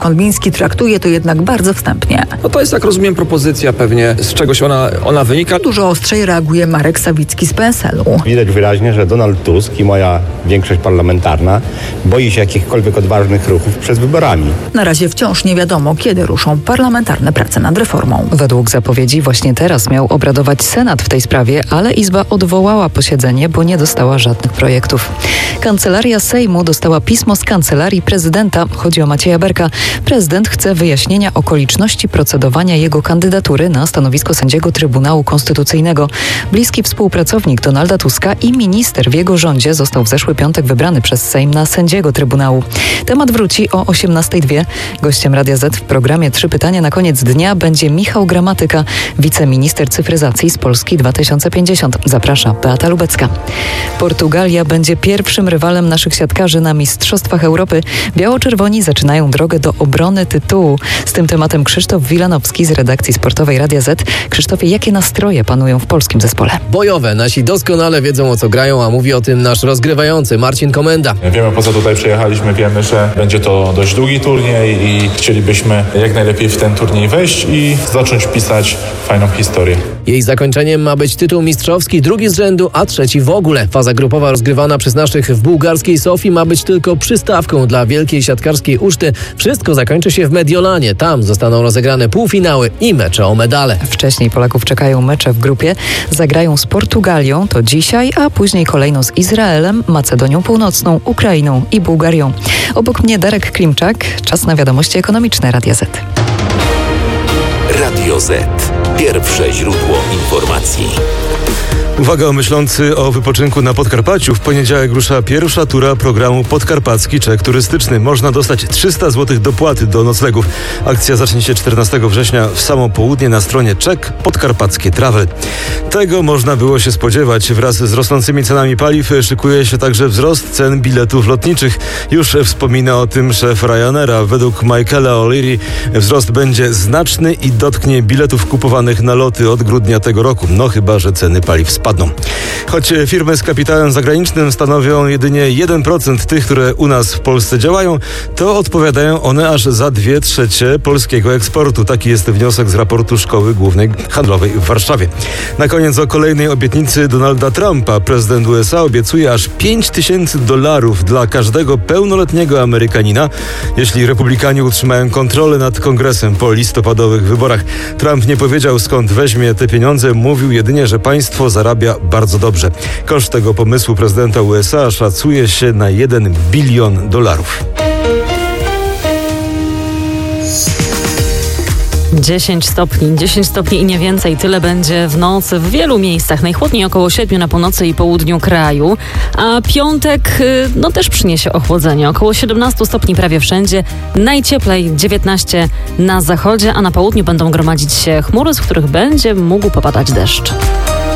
Konwiński traktuje to jednak bardzo wstępnie. No to jest, jak rozumiem, propozycja pewnie, z czegoś ona wynika. Dużo ostrzej reaguje Marek Sawicki z PSL-u. Widać wyraźnie, że Donald Tusk i moja większość parlamentarna boi się jakichkolwiek odważnych ruchów przed wyborami. Na razie wciąż nie wiadomo, kiedy ruszą parlamentarne prace nad reformą. Według zapowiedzi właśnie teraz miał obradować Senat w tej sprawie, ale Izba odwołała posiedzenie, bo nie dostała żadnych projektów. Kancelaria Sejmu dostała pismo z Kancelarii Prezydenta. Chodzi o Macieja Berka. Prezydent chce wyjaśnienia okoliczności procedowania jego kandydatury na stanowisko sędziego Trybunału Konstytucyjnego. Bliski współpracownik Donalda Tuska i minister w jego rządzie został w zeszły piątek wybrany przez Sejm na sędziego Trybunału. Temat wróci o 18:02. Gościem Radia Z w programie 3 pytania na koniec dnia będzie Michał Gramatyka, wiceminister cyfryzacji z Polski 2050. Zaprasza Beata Lubecka. Portugalia będzie pierwszym rywalem naszych siatkarzy na Mistrzostwach Europy. Biało-czerwoni zaczynają drogę do obrony tytułu. Z tym tematem Krzysztof Wilanowski z redakcji sportowej Radia Z. Krzysztofie, jakie nastroje panują w polskim zespole? Bojowe. Nasi doskonale wiedzą, o co grają, a mówi o tym nasz rozgrywający Marcin Komenda. Wiemy, po co tutaj przyjechaliśmy, wiemy, że będzie to dość długi turniej i chcielibyśmy jak najlepiej w ten turniej wejść i zacząć pisać fajną historię. Jej zakończeniem ma być tytuł mistrzowski, drugi z rzędu, a trzeci w ogóle. Faza grupowa rozgrywana przez naszych w bułgarskiej Sofii ma być tylko przystawką dla wielkiej siatkarskiej uczty. Wszystko zakończy się w Mediolanie. Tam zostaną rozegrane półfinały i mecze o medale. Wcześniej Polaków czekają mecze w grupie. Zagrają z Portugalią, to dzisiaj, a później kolejno z Izraelem, Macedonią Północną, Ukrainą i Bułgarią. Obok mnie Darek Klimczak. Czas na wiadomości ekonomiczne Radia Z. Radio Z. Pierwsze źródło informacji. Uwaga, myślący o wypoczynku na Podkarpaciu. W poniedziałek rusza pierwsza tura programu Podkarpacki Czek Turystyczny. Można dostać 300 zł dopłaty do noclegów. Akcja zacznie się 14 września w samo południe na stronie Czek Podkarpackie Travel. Tego można było się spodziewać. Wraz z rosnącymi cenami paliw szykuje się także wzrost cen biletów lotniczych. Już wspomina o tym szef Ryanaira. Według Michaela O'Leary wzrost będzie znaczny i dotknie biletów kupowanych na loty od grudnia tego roku. No chyba że ceny paliw spadną. Choć firmy z kapitałem zagranicznym stanowią jedynie 1% tych, które u nas w Polsce działają, to odpowiadają one aż za 2/3 polskiego eksportu. Taki jest wniosek z raportu Szkoły Głównej Handlowej w Warszawie. Na koniec o kolejnej obietnicy Donalda Trumpa. Prezydent USA obiecuje aż $5,000 dla każdego pełnoletniego Amerykanina, jeśli republikanie utrzymają kontrolę nad Kongresem po listopadowych wyborach. Trump nie powiedział, skąd weźmie te pieniądze, mówił jedynie, że państwo zarabia bardzo dobrze. Koszt tego pomysłu prezydenta USA szacuje się na $1 bilion. 10 stopni i nie więcej. Tyle będzie w nocy w wielu miejscach. Najchłodniej około 7 na północy i południu kraju. A piątek też przyniesie ochłodzenie. Około 17 stopni prawie wszędzie. Najcieplej 19 na zachodzie, a na południu będą gromadzić się chmury, z których będzie mógł popadać deszcz.